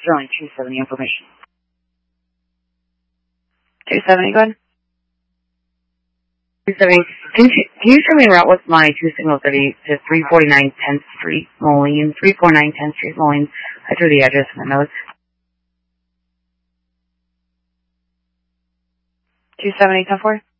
Sterling 270 information. 270, go ahead. 270. Can you show me a route with my 2 signal 30 to 349 10th Street, Moline, 349 10th Street, Moline? I threw the address in the notes. 270, 10-4.